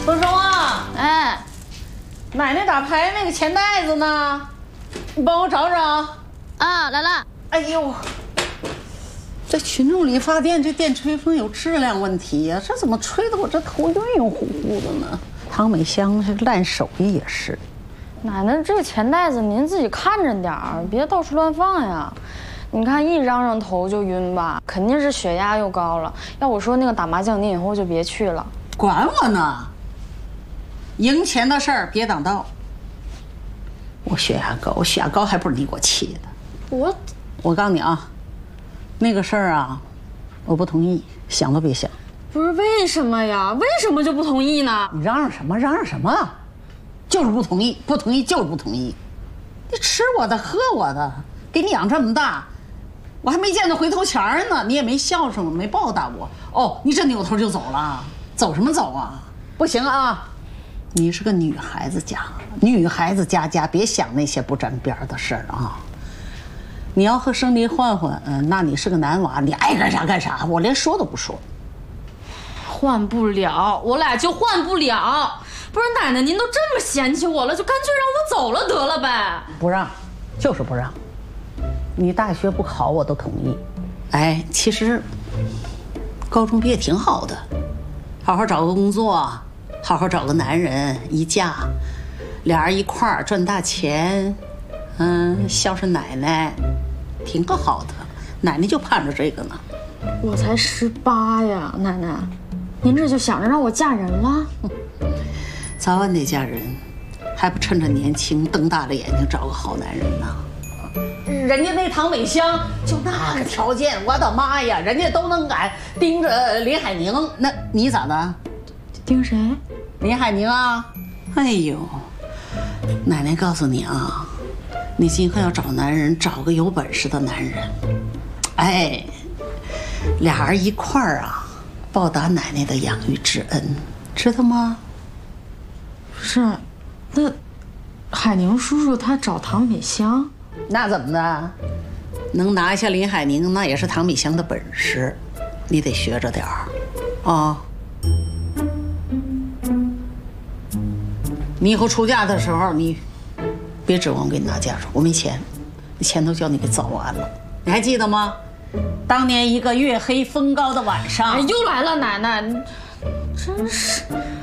风生啊， 哎， 奶奶打牌那个钱袋子呢？你帮我找找。 啊，来了。 哎呦，这群众理发店这电吹风有质量问题呀、这怎么吹得我这头晕晕乎乎的呢？唐美香这烂手艺也是。 奶奶，这个钱袋子您自己看着点儿，别到处乱放呀。你看一嚷嚷头就晕吧，肯定是血压又高了。要我说，那个打麻将您以后就别去了。 管我呢！赢钱的事儿别挡道。我血压高，我血压高还不是你给我气的。我告诉你啊，那个事儿啊，我不同意，想都别想。 不是为什么呀？为什么就不同意呢？ 你嚷嚷什么？嚷嚷什么？就是不同意，不同意就是不同意。你吃我的，喝我的，给你养这么大，我还没见到回头钱呢，你也没孝顺我，没报答我。哦，你这扭头就走了，走什么走啊？不行啊！你是个女孩子家，女孩子家别想那些不沾边的事儿啊。你要和生离换换，那你是个男娃，你爱干啥干啥，我连说都不说。 换不了，我俩就换不了。不是奶奶，您都这么嫌弃我了，就干脆让我走了得了呗。 不让，就是不让。你大学不考我都同意。哎，其实高中毕业挺好的，好好找个工作，好好找个男人，一嫁，俩人一块儿赚大钱，孝顺奶奶，挺个好的。奶奶就盼着这个呢。 我才18呀，奶奶，您这就想着让我嫁人了？ 早晚得嫁人，还不趁着年轻瞪大了眼睛找个好男人呢？人家那唐美香就那个条件，我的妈呀，人家都能敢盯着林海宁，那你咋的？ 盯谁？ 林海宁啊！哎呦，奶奶告诉你啊，你今后要找男人，找个有本事的男人，哎，俩人一块儿啊，报答奶奶的养育之恩，知道吗？ 是，那海宁叔叔他找唐美香， 那怎么的？能拿下林海宁，那也是唐美香的本事，你得学着点儿啊。你以后出嫁的时候，你别指望我给你拿嫁妆，我没钱，那钱都叫你给早完了。你还记得吗？当年一个月黑风高的晚上， 哎，又来了，奶奶，你真是。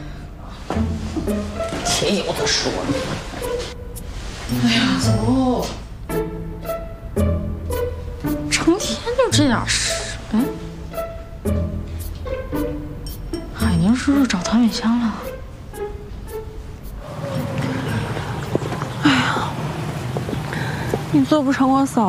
且有的说呢。 哎呀，走，成天就这点事。哎，海宁叔叔找唐美香了。哎呀，你做不成我嫂